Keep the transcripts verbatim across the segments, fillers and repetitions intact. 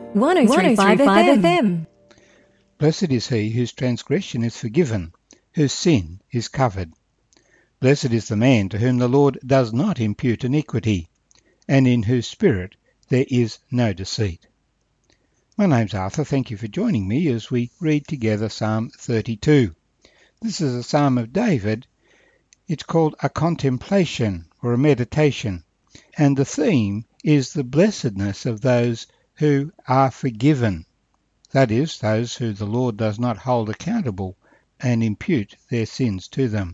one oh three point five F M. Blessed is he whose transgression is forgiven, whose sin is covered. Blessed is the man to whom the Lord does not impute iniquity, and in whose spirit there is no deceit. My name's Arthur. Thank you for joining me as we read together Psalm thirty-two. This is a psalm of David. It's called a contemplation or a meditation, and the theme is the blessedness of those who are forgiven. That is, those who the Lord does not hold accountable and impute their sins to them.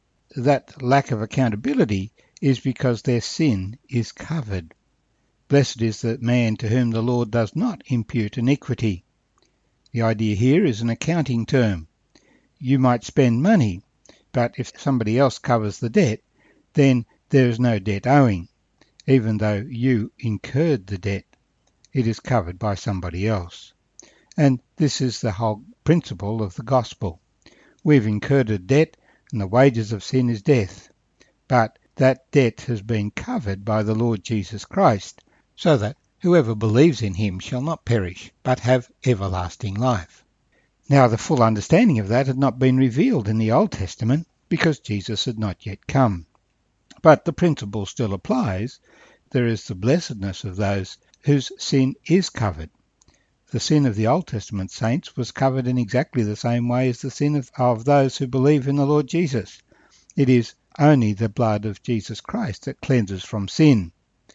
That lack of accountability is because their sin is covered. Blessed is the man to whom the Lord does not impute iniquity. The idea here is an accounting term. You might spend money, but if somebody else covers the debt, then there is no debt owing, even though you incurred the debt. It is covered by somebody else. And this is the whole principle of the gospel. We've incurred a debt, and the wages of sin is death. But that debt has been covered by the Lord Jesus Christ, so that whoever believes in him shall not perish, but have everlasting life. Now, the full understanding of that had not been revealed in the Old Testament, because Jesus had not yet come. But the principle still applies. There is the blessedness of those whose sin is covered. The sin of the Old Testament saints was covered in exactly the same way as the sin of, of those who believe in the Lord Jesus. It is only the blood of Jesus Christ that cleanses from sin.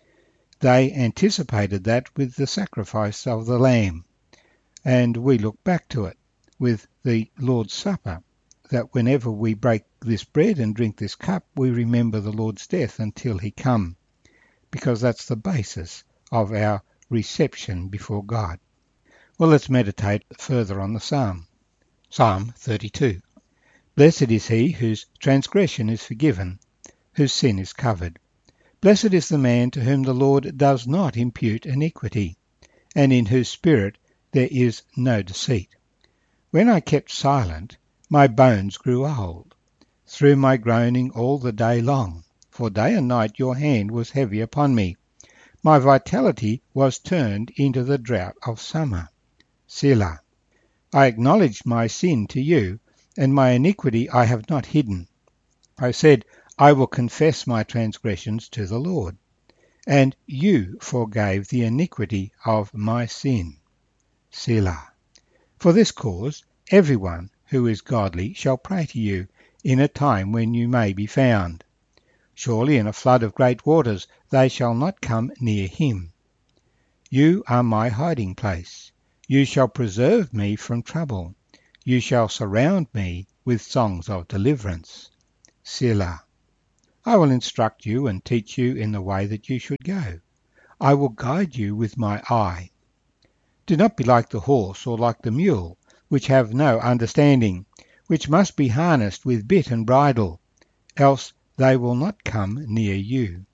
They anticipated that with the sacrifice of the Lamb, and we look back to it with the Lord's Supper, that whenever we break this bread and drink this cup, we remember the Lord's death until he come, because that's the basis of our reception before God. Well, let's meditate further on the psalm. Psalm thirty-two. Blessed is he whose transgression is forgiven, whose sin is covered. Blessed is the man to whom the Lord does not impute iniquity, and in whose spirit there is no deceit. When I kept silent, my bones grew old, through my groaning all the day long. For day and night your hand was heavy upon me. My vitality was turned into the drought of summer. Selah. I acknowledged my sin to you, and my iniquity I have not hidden. I said, I will confess my transgressions to the Lord. And you forgave the iniquity of my sin. Selah. For this cause, everyone who is godly shall pray to you in a time when you may be found. Surely in a flood of great waters they shall not come near him. You are my hiding place. You shall preserve me from trouble. You shall surround me with songs of deliverance. Selah. I will instruct you and teach you in the way that you should go. I will guide you with my eye. Do not be like the horse or like the mule, which have no understanding, which must be harnessed with bit and bridle, else they will not come near you.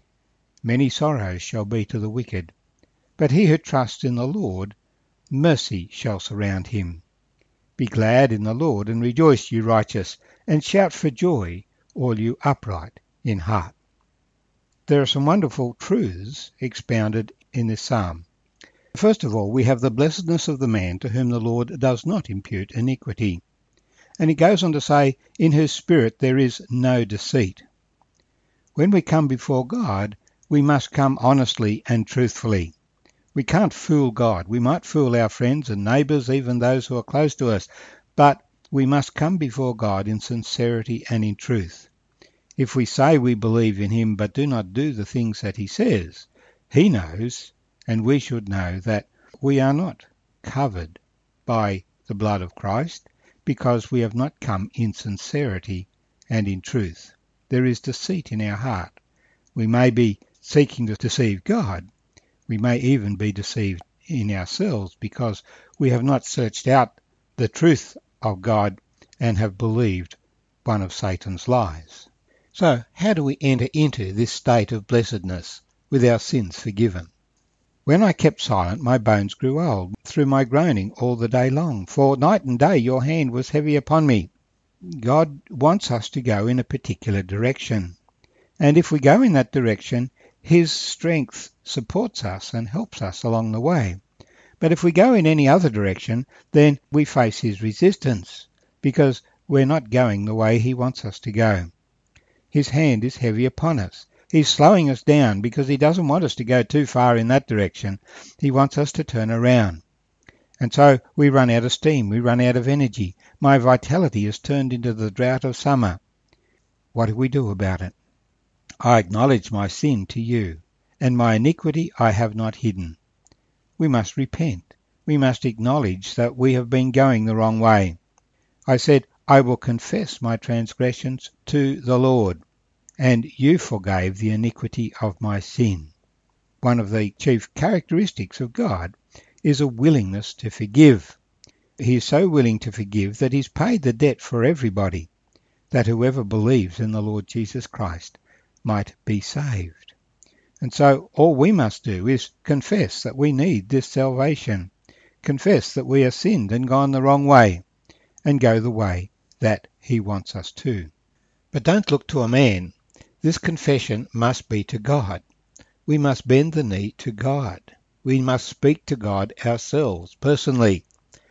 Many sorrows shall be to the wicked, but he who trusts in the Lord, mercy shall surround him. Be glad in the Lord and rejoice, you righteous, and shout for joy, all you upright in heart. There are some wonderful truths expounded in this psalm. First of all, we have the blessedness of the man to whom the Lord does not impute iniquity. And he goes on to say, in whose spirit there is no deceit. When we come before God, we must come honestly and truthfully. We can't fool God. We might fool our friends and neighbours, even those who are close to us, but we must come before God in sincerity and in truth. If we say we believe in him but do not do the things that he says, he knows, and we should know, that we are not covered by the blood of Christ, because we have not come in sincerity and in truth. There is deceit in our heart. We may be seeking to deceive God. We may even be deceived in ourselves because we have not searched out the truth of God and have believed one of Satan's lies. So, how do we enter into this state of blessedness with our sins forgiven? When I kept silent, my bones grew old, through my groaning all the day long. For night and day your hand was heavy upon me. God wants us to go in a particular direction. And if we go in that direction, his strength supports us and helps us along the way. But if we go in any other direction, then we face his resistance, because we're not going the way he wants us to go. His hand is heavy upon us. He's slowing us down because he doesn't want us to go too far in that direction. He wants us to turn around. And so we run out of steam, we run out of energy. My vitality is turned into the drought of summer. What do we do about it? I acknowledge my sin to you, and my iniquity I have not hidden. We must repent. We must acknowledge that we have been going the wrong way. I said, I will confess my transgressions to the Lord, and you forgave the iniquity of my sin. One of the chief characteristics of God is a willingness to forgive. He is so willing to forgive that he's paid the debt for everybody, that whoever believes in the Lord Jesus Christ might be saved. And so all we must do is confess that we need this salvation, confess that we have sinned and gone the wrong way, and go the way that he wants us to. But don't look to a man. This confession must be to God. We must bend the knee to God. We must speak to God ourselves, personally.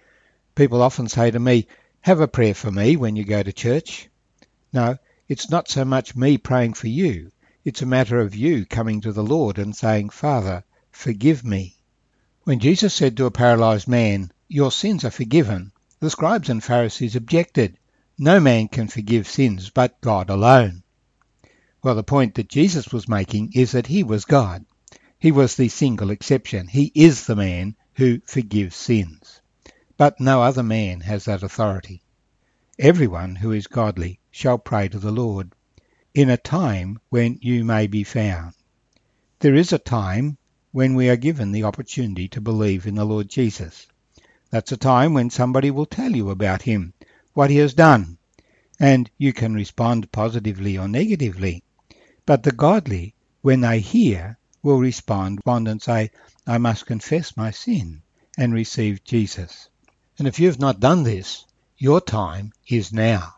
People often say to me, have a prayer for me when you go to church. No, it's not so much me praying for you. It's a matter of you coming to the Lord and saying, Father, forgive me. When Jesus said to a paralyzed man, your sins are forgiven, the scribes and Pharisees objected. No man can forgive sins but God alone. Well, the point that Jesus was making is that he was God. He was the single exception. He is the man who forgives sins. But no other man has that authority. Everyone who is godly shall pray to the Lord in a time when you may be found. There is a time when we are given the opportunity to believe in the Lord Jesus. That's a time when somebody will tell you about him, what he has done, and you can respond positively or negatively. But the godly, when they hear, will respond and say, I must confess my sin and receive Jesus. And if you've not done this, your time is now.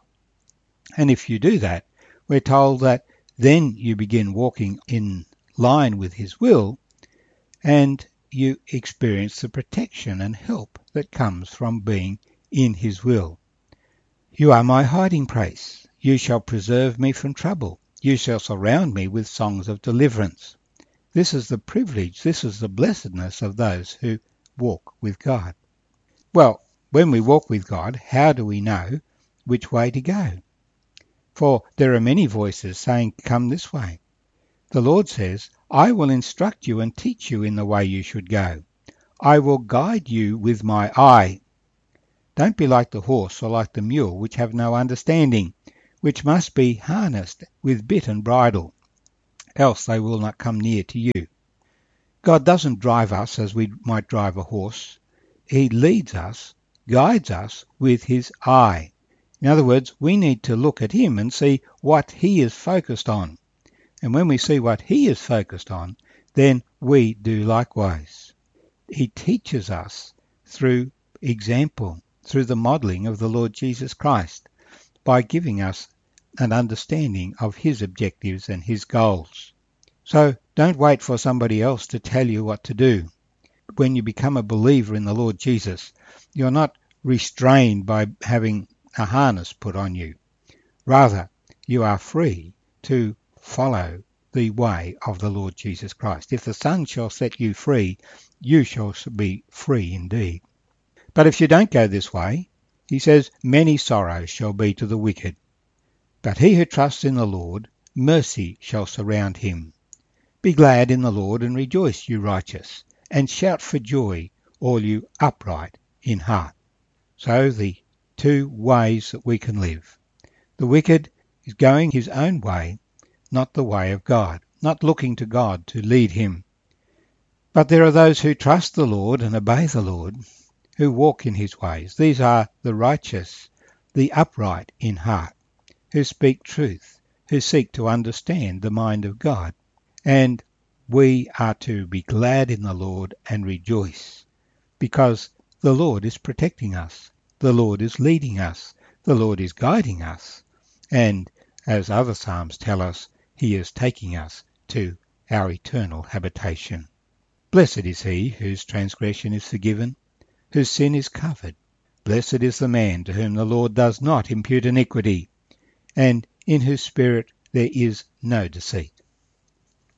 And if you do that, we're told that then you begin walking in line with his will, and you experience the protection and help that comes from being in his will. You are my hiding place. You shall preserve me from trouble. You shall surround me with songs of deliverance. This is the privilege, this is the blessedness of those who walk with God. Well, when we walk with God, how do we know which way to go? For there are many voices saying, come this way. The Lord says, I will instruct you and teach you in the way you should go. I will guide you with my eye. Don't be like the horse or like the mule, which have no understanding, which must be harnessed with bit and bridle, else they will not come near to you. God doesn't drive us as we might drive a horse. He leads us, guides us with his eye. In other words, we need to look at him and see what he is focused on. And when we see what he is focused on, then we do likewise. He teaches us through example, through the modelling of the Lord Jesus Christ, by giving us an understanding of his objectives and his goals. So don't wait for somebody else to tell you what to do. When you become a believer in the Lord Jesus, you're not restrained by having a harness put on you. Rather, you are free to follow the way of the Lord Jesus Christ. If the Son shall set you free, you shall be free indeed. But if you don't go this way, he says, many sorrows shall be to the wicked. But he who trusts in the Lord, mercy shall surround him. Be glad in the Lord and rejoice, you righteous, and shout for joy, all you upright in heart. So the two ways that we can live. The wicked is going his own way, not the way of God, not looking to God to lead him. But there are those who trust the Lord and obey the Lord, who walk in his ways. These are the righteous, the upright in heart, who speak truth, who seek to understand the mind of God. And we are to be glad in the Lord and rejoice, because the Lord is protecting us. The Lord is leading us. The Lord is guiding us. And as other Psalms tell us, he is taking us to our eternal habitation. Blessed is he whose transgression is forgiven, whose sin is covered. Blessed is the man to whom the Lord does not impute iniquity, and in whose spirit there is no deceit.